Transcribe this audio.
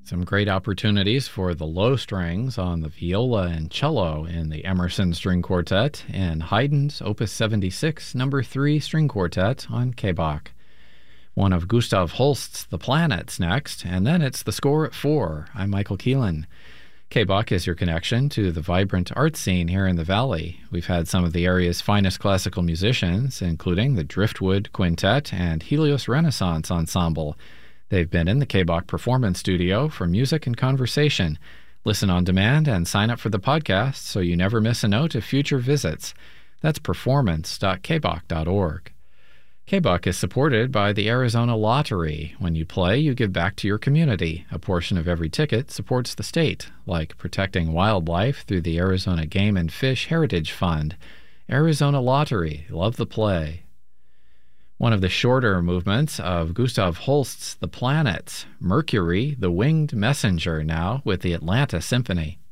Some great opportunities for the low strings on the viola and cello in the Emerson String Quartet and Haydn's Opus 76 No. 3 String Quartet on K-Bach. One of Gustav Holst's The Planets next, and then it's The Score at 4. I'm Michael Keelan. K-Bach is your connection to the vibrant art scene here in the Valley. We've had some of the area's finest classical musicians, including the Driftwood Quintet and Helios Renaissance Ensemble. They've been in the K-Bach Performance Studio for music and conversation. Listen on demand and sign up for the podcast so you never miss a note of future visits. That's performance.kbach.org. K-Bach is supported by the Arizona Lottery. When you play, you give back to your community. A portion of every ticket supports the state, like protecting wildlife through the Arizona Game and Fish Heritage Fund. Arizona Lottery. Love the play. One of the shorter movements of Gustav Holst's The Planets, Mercury, the Winged Messenger, now with the Atlanta Symphony.